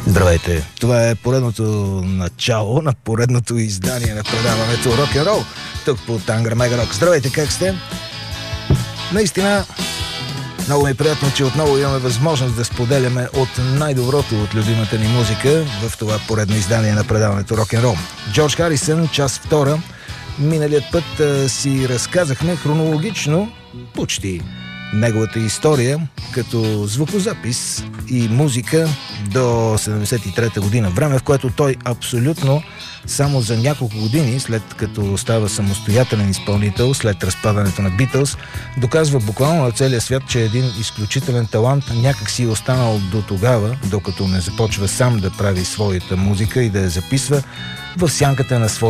Здравейте! Това е поредното начало на поредното издание на предаването Рок-н-рол, тук по Тангра Мега Рок. Здравейте, как сте? Наистина, много ми е приятно, че отново имаме възможност да споделяме от най-доброто от любимата ни музика в това поредно издание на предаването Рок-н-рол. Джордж Харисън, част втора. Миналият път си разказахме хронологично почти неговата история като звукозапис и музика до 73-та година. Време, в което той абсолютно само за няколко години, след като става самостоятелен изпълнител, след разпадането на Битълс, доказва буквално на целия свят, че е един изключителен талант, някак си останал до тогава, докато не започва сам да прави своята музика и да я записва в сянката на своя